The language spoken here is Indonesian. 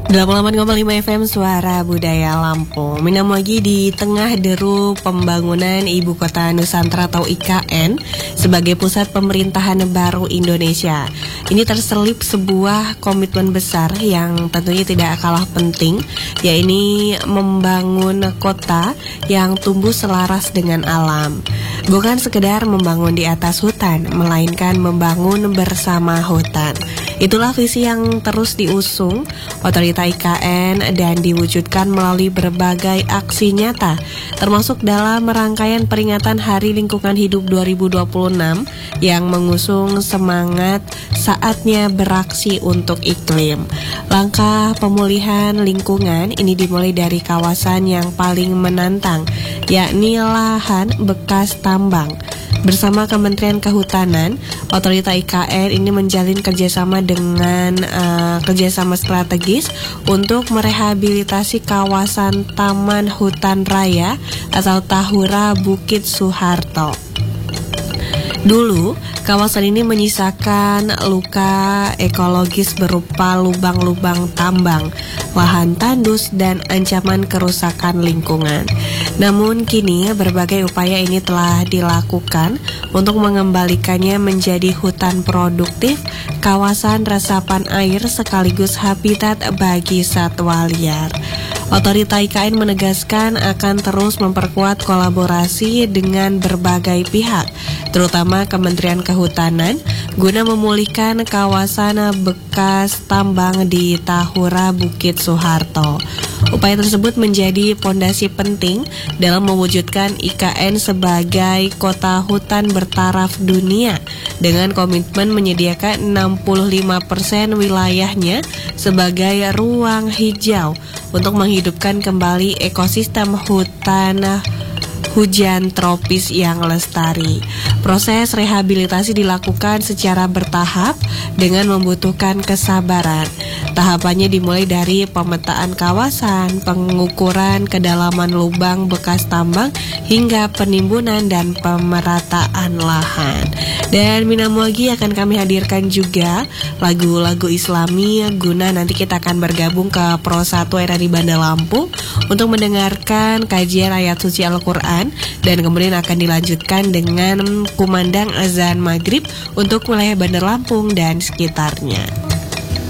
88,5 FM Suara Budaya Lampung. Minam lagi di tengah deru pembangunan Ibu Kota Nusantara atau IKN sebagai pusat pemerintahan baru Indonesia. Ini terselip sebuah komitmen besar yang tentunya tidak kalah penting, yaitu membangun kota yang tumbuh selaras dengan alam. Bukan sekedar membangun di atas hutan, melainkan membangun bersama hutan. Itulah visi yang terus diusung Otorita IKN dan diwujudkan melalui berbagai aksi nyata, termasuk dalam rangkaian peringatan Hari Lingkungan Hidup 2026 yang mengusung semangat saatnya beraksi untuk iklim. Langkah pemulihan lingkungan ini dimulai dari kawasan yang paling menantang, yakni lahan bekas tambang. Bersama Kementerian Kehutanan, Otorita IKN ini menjalin kerjasama dengan kerjasama strategis untuk merehabilitasi kawasan Taman Hutan Raya atau Tahura Bukit Soeharto. Dulu, kawasan ini menyisakan luka ekologis berupa lubang-lubang tambang, lahan tandus, dan ancaman kerusakan lingkungan. Namun kini berbagai upaya ini telah dilakukan untuk mengembalikannya menjadi hutan produktif, kawasan resapan air sekaligus habitat bagi satwa liar. Otorita IKN menegaskan akan terus memperkuat kolaborasi dengan berbagai pihak, terutama Kementerian Kehutanan, guna memulihkan kawasan bekas tambang di Tahura Bukit Soeharto. Upaya tersebut menjadi pondasi penting dalam mewujudkan IKN sebagai kota hutan bertaraf dunia dengan komitmen menyediakan 65% wilayahnya sebagai ruang hijau untuk menghidupkan kembali ekosistem hutan hujan tropis yang lestari. Proses rehabilitasi dilakukan secara bertahap dengan membutuhkan kesabaran. Tahapannya dimulai dari pemetaan kawasan, pengukuran kedalaman lubang bekas tambang, hingga penimbunan dan pemerataan lahan. Dan Minamogi akan kami hadirkan juga lagu-lagu Islami guna nanti kita akan bergabung ke Pro 1 RRI Bandar Lampung untuk mendengarkan kajian ayat suci Al-Quran, dan kemudian akan dilanjutkan dengan kumandang azan maghrib untuk wilayah Bandar Lampung dan sekitarnya.